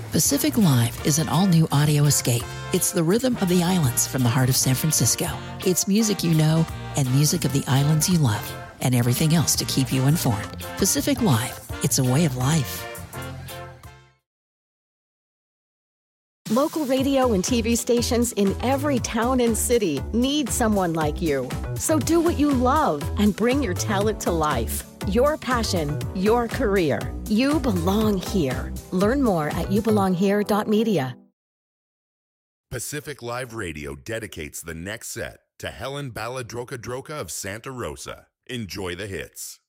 Pacific Live is an all-new audio escape. It's the rhythm of the islands from the heart of San Francisco. It's music you know and music of the islands you love, and everything else to keep you informed. Pacific Live, it's a way of life. Local radio and TV stations in every town and city need someone like you. So do what you love and bring your talent to life. Your passion, your career. You belong here. Learn more at youbelonghere.media. Pacific Live Radio dedicates the next set to Helen Baladroka-Droka of Santa Rosa. Enjoy the hits.